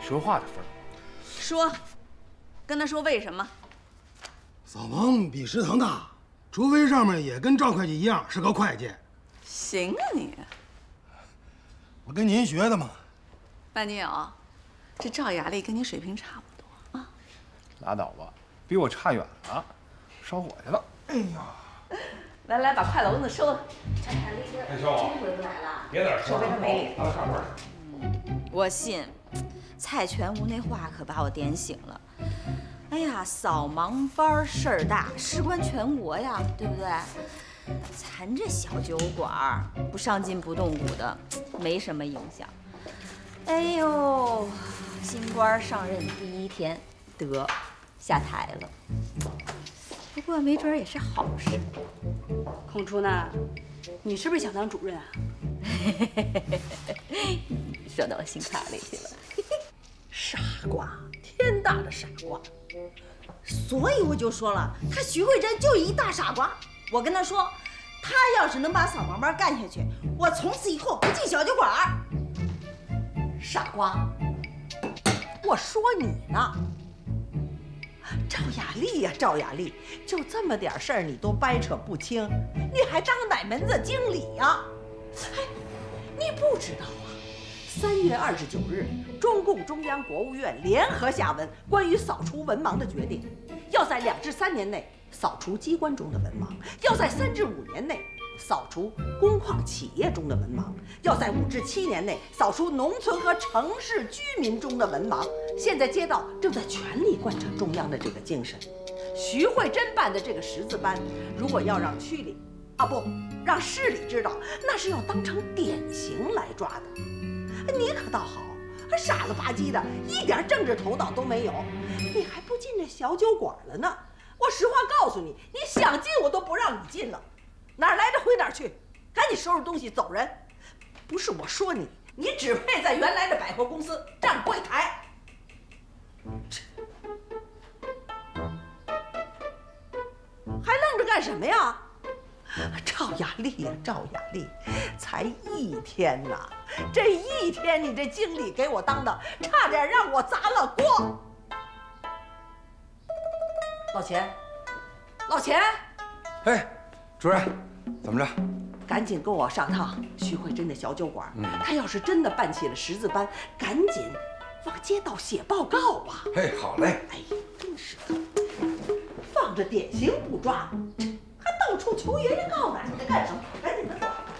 说话的份儿。 说，跟他说为什么？ 扫盲比食堂大，除非上面也跟赵会计一样是个会计。 行啊你！ 我跟您学的嘛。 半斤有，这赵雅丽跟你水平差不多啊。 拉倒吧，比我差远了，烧火去了。哎呀！ 来来，把快篓子收了。 太少啊！ 回不来了， 别在这手边没理。 拿到上班。 我信，蔡全无那话可把我点醒了。哎呀，扫盲班事儿大，事关全国呀，对不对？咱这小酒馆不上进不动骨的，没什么影响。哎呦，新官上任第一天，得下台了。不过没准也是好事。 孔初呢？你是不是想当主任啊？ 说到我心坎里去了。 傻瓜，天大的傻瓜！所以我就说了，他徐慧珍就一大傻瓜。我跟他说，他要是能把扫盲班干下去，我从此以后不进小酒馆。傻瓜，我说你呢。赵雅丽呀，赵雅丽，就这么点事儿你都掰扯不清，你还当哪门子经理呀？哎，你不知道啊？3月29日，中共中央国务院联合下文关于扫除文盲的决定，要在2至3年内扫除机关中的文盲，要在3至5年内扫除工矿企业中的文盲，要在5至7年内扫除农村和城市居民中的文盲。现在街道正在全力贯彻中央的这个精神。徐慧珍办的这个识字班，如果要让区里让市里知道，那是要当成典型来抓的。你可倒好，傻了吧唧的，一点政治头脑都没有，你还不进这小酒馆了呢。我实话告诉你，你想进我都不让你进了。哪儿来的回哪儿去，赶紧收拾东西走人。不是我说你，你只配在原来的百货公司站柜台。还愣着干什么呀？赵雅丽呀，赵雅丽，才1天呐，这1天你这经理给我当的，差点让我砸了锅。老钱，老钱， 哎，主任，怎么着？ 赶紧跟我上趟徐慧珍的小酒馆。他要是真的办起了识字班，赶紧往街道写报告啊！ 哎，好嘞。 哎呀，真是的，放着典型不抓，还到处求爷爷告奶奶干什么？